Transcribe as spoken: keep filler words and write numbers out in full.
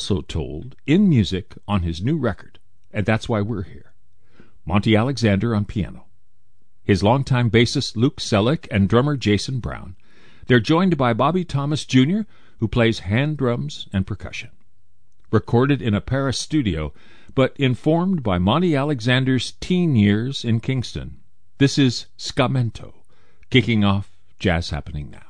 also told in music on his new record, and that's why we're here. Monty Alexander on piano, his longtime bassist Luke Selleck and drummer Jason Brown. They're joined by Bobby Thomas Junior, who plays hand drums and percussion. Recorded in a Paris studio, but informed by Monty Alexander's teen years in Kingston. This is Scamento, kicking off Jazz Happening Now.